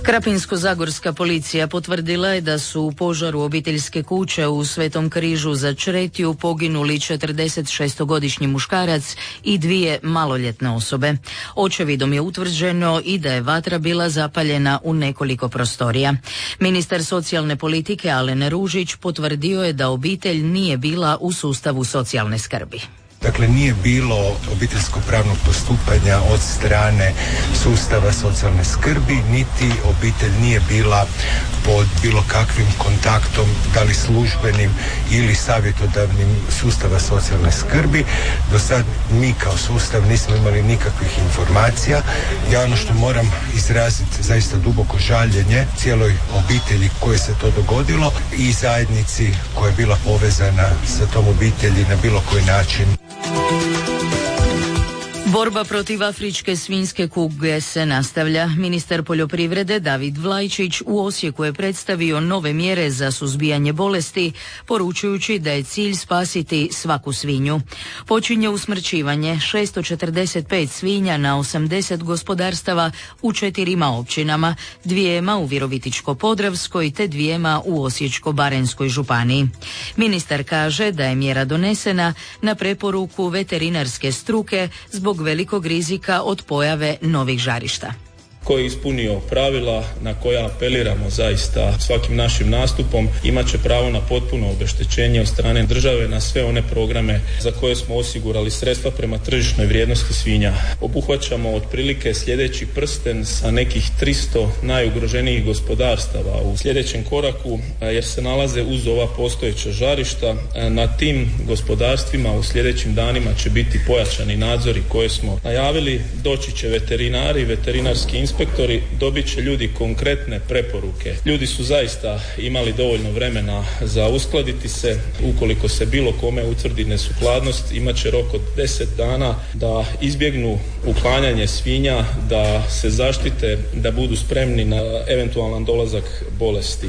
Krapinsko-zagorska policija potvrdila je da su u požaru obiteljske kuće u Svetom Križu za Čretiju poginuli 46-godišnji muškarac i 2 maloljetne osobe. Očevidom je utvrđeno i da je vatra bila zapaljena u nekoliko prostorija. Ministar socijalne politike Alen Ružić potvrdio je da obitelj nije bila u sustavu socijalne skrbi. Dakle, nije bilo obiteljsko-pravnog postupanja od strane sustava socijalne skrbi, niti obitelj nije bila pod bilo kakvim kontaktom, da li službenim ili savjetodavnim sustava socijalne skrbi. Do sad mi kao sustav nismo imali nikakvih informacija. Ja ono što moram izraziti zaista duboko žaljenje cijeloj obitelji koje se to dogodilo i zajednici koja je bila povezana sa tom obitelji na bilo koji način. Borba protiv afričke svinjske kuge se nastavlja. Ministar poljoprivrede David Vlajčić u Osijeku je predstavio nove mjere za suzbijanje bolesti, poručujući da je cilj spasiti svaku svinju. Počinje usmrćivanje 645 svinja na 80 gospodarstava u 4 općinama, 2 u Virovitičko-podravskoj te 2 u Osječko-baranjskoj županiji. Ministar kaže da je mjera donesena na preporuku veterinarske struke zbog velikog rizika od pojave novih žarišta. Koji je ispunio pravila na koja apeliramo zaista svakim našim nastupom, imat će pravo na potpuno obeštećenje od strane države na sve one programe za koje smo osigurali sredstva prema tržišnoj vrijednosti svinja. Obuhvaćamo otprilike sljedeći prsten sa nekih 300 najugroženijih gospodarstava u sljedećem koraku, jer se nalaze uz ova postojeća žarišta. Na tim gospodarstvima u sljedećim danima će biti pojačani nadzori koje smo najavili. Doći će veterinari, veterinarski inspektori, dobit će ljudi konkretne preporuke. Ljudi su zaista imali dovoljno vremena za uskladiti se. Ukoliko se bilo kome utvrdi nesukladnost, imat će rok od 10 dana da izbjegnu uklanjanje svinja, da se zaštite, da budu spremni na eventualan dolazak bolesti.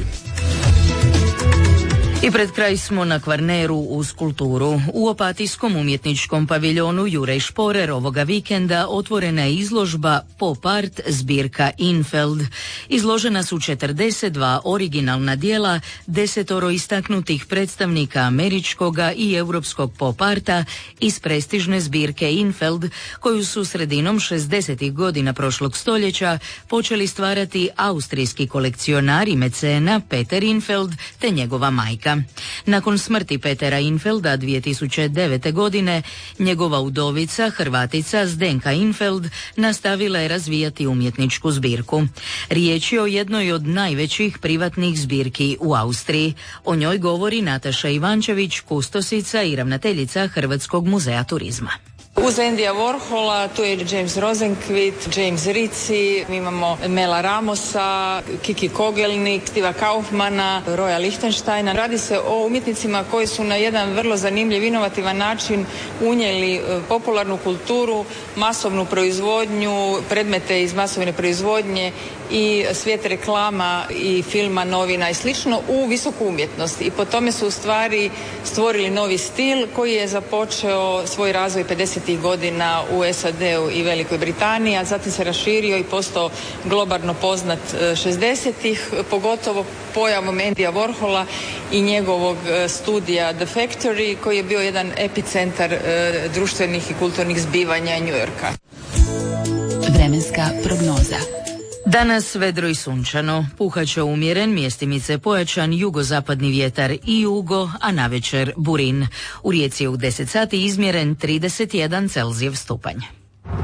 I pred kraj smo na Kvarneru uz kulturu. U Opatijskom umjetničkom paviljonu Juraj Šporer ovoga vikenda otvorena je izložba Pop art zbirka Infeld. Izložena su 42 originalna djela 10 istaknutih predstavnika američkoga i europskog pop arta iz prestižne zbirke Infeld, koju su sredinom 60. godina prošlog stoljeća počeli stvarati austrijski kolekcionar i mecena Peter Infeld te njegova majka. Nakon smrti Petera Infelda 2009. godine, njegova udovica, Hrvatica Zdenka Infeld, nastavila je razvijati umjetničku zbirku. Riječ je o jednoj od najvećih privatnih zbirki u Austriji. O njoj govori Nataša Ivančević, kustosica i ravnateljica Hrvatskog muzeja turizma. Uz Andyja Warhola tu je James Rosenqvist, James Ritchie, mi imamo Mela Ramosa, Kiki Kogelnik, Stiva Kaufmana, Roya Lichtensteina. Radi se o umjetnicima koji su na jedan vrlo zanimljiv, inovativan način unijeli popularnu kulturu, masovnu proizvodnju, predmete iz masovne proizvodnje i svijet reklama i filma, novina i slično u visoku umjetnost. I po tome su u stvari stvorili novi stil koji je započeo svoj razvoj 50. godina u SAD-u i Velikoj Britaniji, a zatim se raširio i postao globalno poznat 60-ih, pogotovo pojavom Andyja Warhola i njegovog studija The Factory, koji je bio jedan epicentar društvenih i kulturnih zbivanja New Yorka. Vremenska prognoza. Danas vedro i sunčano, puhaće umjeren, mjestimice pojačan jugozapadni vjetar i jugo, a navečer burin. U Rijeci je u 10 sati izmjeren 31 Celzijev stupanj.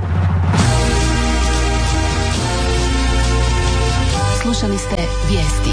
Slušali ste vijesti.